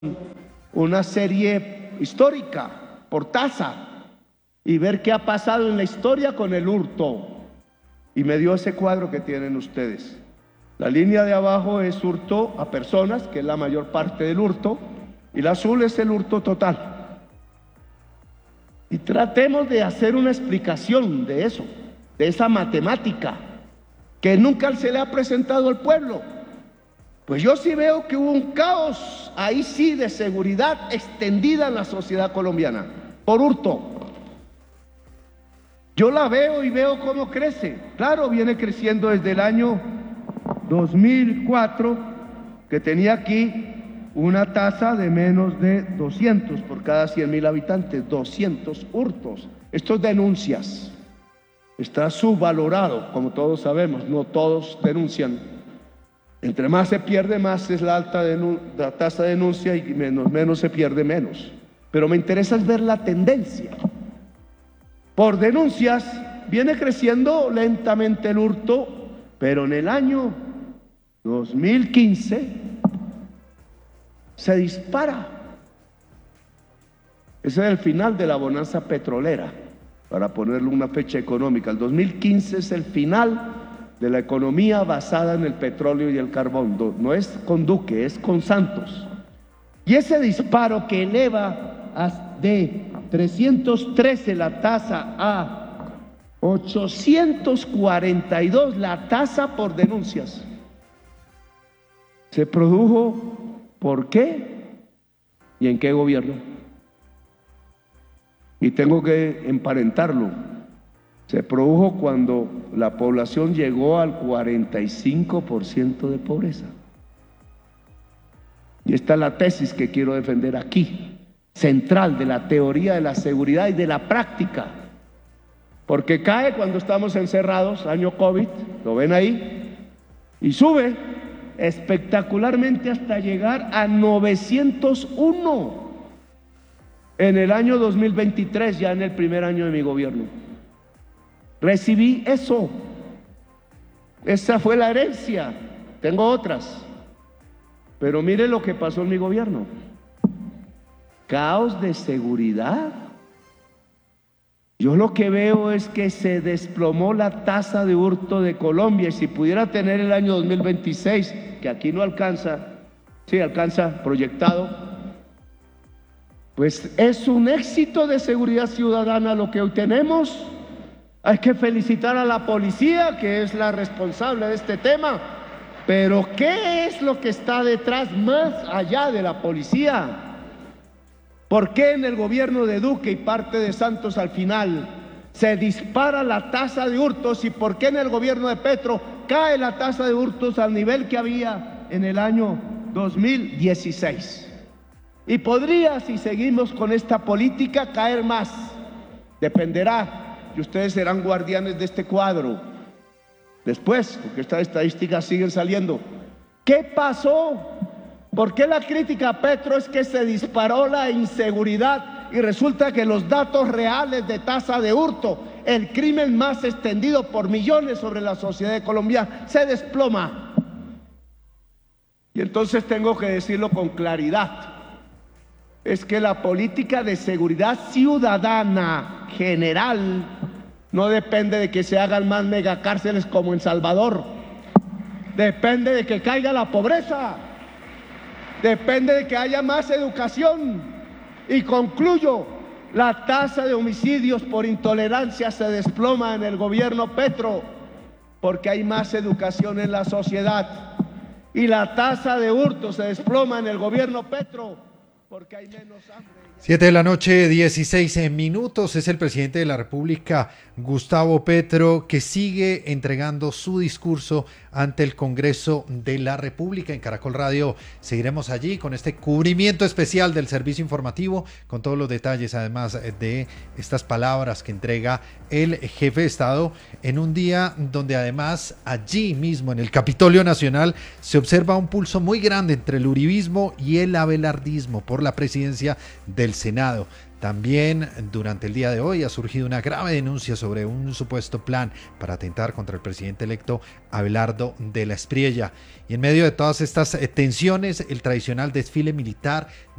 una serie histórica por tasa y ver qué ha pasado en la historia con el hurto. Y me dio ese cuadro que tienen ustedes. La línea de abajo es hurto a personas, que es la mayor parte del hurto, y la azul es el hurto total. Y tratemos de hacer una explicación de eso, de esa matemática, que nunca se le ha presentado al pueblo. Pues yo sí veo que hubo un caos, ahí sí, de seguridad extendida en la sociedad colombiana, por hurto. Yo la veo y veo cómo crece. Claro, viene creciendo desde el año 2004, que tenía aquí una tasa de menos de 200 por cada 100.000 habitantes, 200 hurtos. Esto es denuncias. Está subvalorado, como todos sabemos, no todos denuncian. Entre más se pierde, más es la tasa de denuncia, y menos se pierde, menos. Pero me interesa es ver la tendencia. Por denuncias viene creciendo lentamente el hurto, pero en el año 2015 se dispara. Ese es el final de la bonanza petrolera, para ponerle una fecha económica. El 2015 es el final de la economía basada en el petróleo y el carbón. No es con Duque, es con Santos. Y ese disparo que eleva de 313 la tasa a 842 la tasa por denuncias, se produjo ¿por qué? ¿Y en qué gobierno? Y tengo que emparentarlo. Se produjo cuando la población llegó al 45% de pobreza. Y esta es la tesis que quiero defender aquí, central de la teoría de la seguridad y de la práctica. Porque cae cuando estamos encerrados, año COVID, lo ven ahí, y sube espectacularmente hasta llegar a 901 en el año 2023, ya en el primer año de mi gobierno. Recibí eso. Esa fue la herencia. Tengo otras. Pero mire lo que pasó en mi gobierno. Caos de seguridad. Yo lo que veo es que se desplomó la tasa de hurto de Colombia, y si pudiera tener el año 2026, que aquí no alcanza, sí alcanza proyectado, pues es un éxito de seguridad ciudadana lo que hoy tenemos. Hay que felicitar a la policía, que es la responsable de este tema, pero ¿qué es lo que está detrás más allá de la policía? ¿Por qué en el gobierno de Duque y parte de Santos al final se dispara la tasa de hurtos, y por qué en el gobierno de Petro cae la tasa de hurtos al nivel que había en el año 2016? Y podría, si seguimos con esta política, caer más. Dependerá, y ustedes serán guardianes de este cuadro después, porque estas estadísticas siguen saliendo. ¿Qué pasó? ¿Por qué la crítica a Petro es que se disparó la inseguridad y resulta que los datos reales de tasa de hurto, el crimen más extendido por millones sobre la sociedad colombiana, se desploma? Y entonces tengo que decirlo con claridad. Es que la política de seguridad ciudadana general no depende de que se hagan más megacárceles como en Salvador. Depende de que caiga la pobreza. Depende de que haya más educación. Y concluyo, la tasa de homicidios por intolerancia se desploma en el gobierno Petro, porque hay más educación en la sociedad. Y la tasa de hurto se desploma en el gobierno Petro, porque hay menos hambre. 7 de la noche, 16 minutos. Es el presidente de la República, Gustavo Petro, que sigue entregando su discurso ante el Congreso de la República. En Caracol Radio seguiremos allí con este cubrimiento especial del servicio informativo, con todos los detalles, además de estas palabras que entrega el jefe de Estado en un día donde además allí mismo en el Capitolio Nacional se observa un pulso muy grande entre el uribismo y el abelardismo por por la presidencia del Senado. También durante el día de hoy ha surgido una grave denuncia sobre un supuesto plan para atentar contra el presidente electo Abelardo de la Espriella. Y en medio de todas estas tensiones, el tradicional desfile militar